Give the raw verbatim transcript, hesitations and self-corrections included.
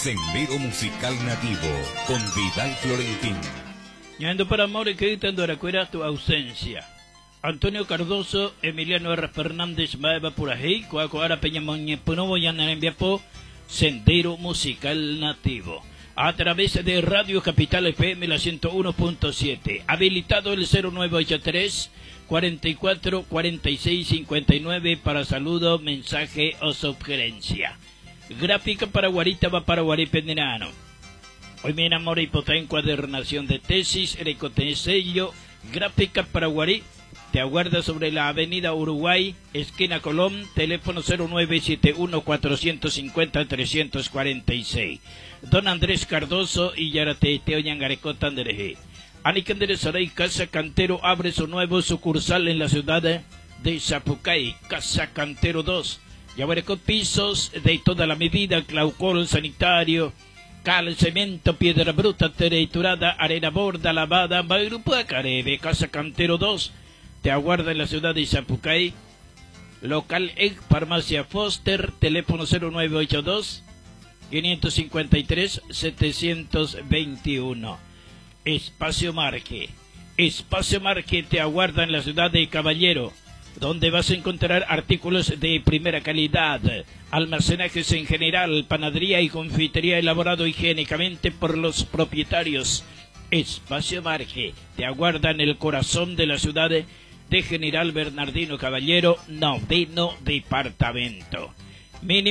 Sendero Musical Nativo con Vidal Florentín. Yendo para amor que gritando recuerda tu ausencia. Antonio Cardoso, Emiliano R. Fernández, Maeva Purají, Coacoara Peñamoñe Punovo, Yanarembiapo, Sendero Musical Nativo. A través de Radio Capital F M la ciento uno punto siete. Habilitado el cero nueve ocho tres, cuarenta y cuatro, cuarenta y seis, cincuenta y nueve para saludo, mensaje o sugerencia. Gráfica para Guarita va para Guaripendenano. Hoy me enamoro y potá encuadernación de tesis, sello, gráfica para Guarí. Te aguarda sobre la avenida Uruguay, esquina Colón, teléfono cero nueve siete uno, cuatro cinco cero, tres cuatro seis. Don Andrés Cardoso y Yarate Teoñangarecota Andereje. Anicandere Saray, Casa Cantero abre su nuevo sucursal en la ciudad de Zapucay, Casa Cantero dos. Yabarecó pisos de toda la medida, claucol sanitario, cal, cemento, piedra bruta, triturada, arena borda, lavada, Bairupuacarebe, Casa Cantero dos. Te aguarda en la ciudad de Zapucay. Local Egg Farmacia Foster, teléfono cero nueve ocho dos, cinco cinco tres, siete dos uno. Espacio Marque. Espacio Marque te aguarda en la ciudad de Caballero, donde vas a encontrar artículos de primera calidad, almacenajes en general, panadería y confitería elaborado higiénicamente por los propietarios. Espacio Marque te aguarda en el corazón de la ciudad de de General Bernardino Caballero, noveno departamento. Mínimo